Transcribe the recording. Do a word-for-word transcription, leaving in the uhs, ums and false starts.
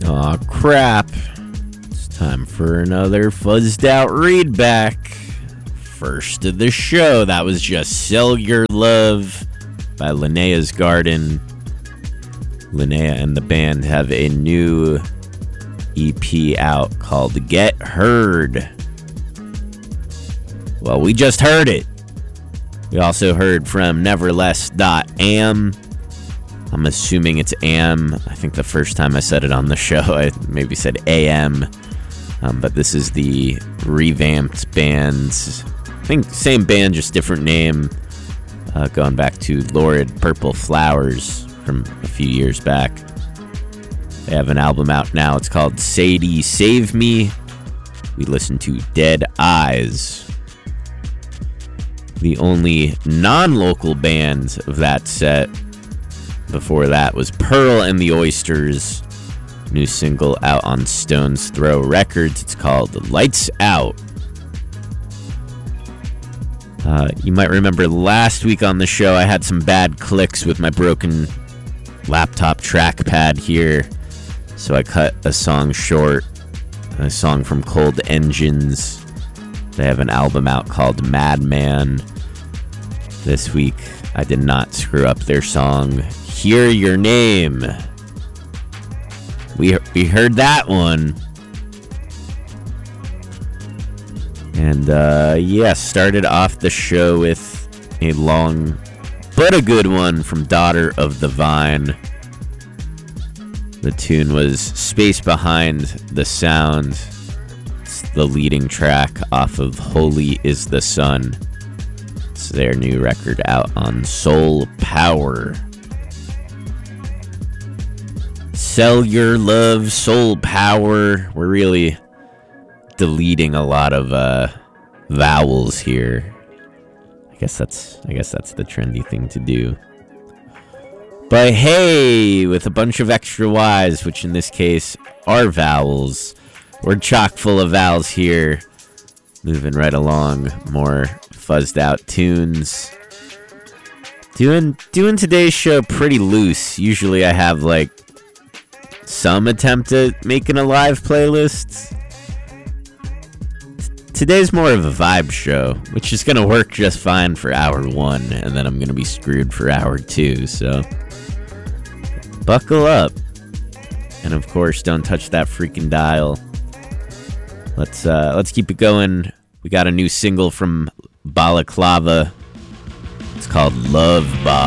Aw, crap. It's time for another fuzzed out read back. First of the show, that was just Sell Your Love by Linnea's Garden. Linnea and the band have a new E P out called Get Heard. Well, we just heard it. We also heard from Neverless dot am. I'm assuming it's am. I think the first time I said it on the show, I maybe said A M. Um, but this is the revamped band. I think same band, just different name. Uh, going back to Lurid Purple Flowers from a few years back. They have an album out now. It's called Sadie Save Me. We listened to Dead Eyes. The only non-local band of that set before that was Pearl and the Oysters. New single out on Stone's Throw Records. It's called Lights Out. Uh, you might remember last week on the show I had some bad clicks with my broken laptop trackpad here. So I cut a song short. A song from Cold Engines. They have an album out called Madman. This week I did not screw up their song Hear Your Name. We we heard that one. And uh, yeah, started off the show with a long but a good one from Daughter of the Vine. The tune was Space Behind the Sound. It's the leading track off of Holy is the Sun. It's their new record out on Soul Power. Sell Your Love, Soul Power. We're really deleting a lot of uh, vowels here. I guess that's I guess that's the trendy thing to do. But hey, with a bunch of extra Y's, which in this case are vowels. We're chock full of vowels here. Moving right along, more fuzzed out tunes. Doing doing today's show pretty loose. Usually I have like some attempt at making a live playlist. Today's more of a vibe show, which is going to work just fine for hour one, and then I'm going to be screwed for hour two, so buckle up. And of course, don't touch that freaking dial. Let's uh, let's keep it going. We got a new single from Balaclava. It's called Love Bob.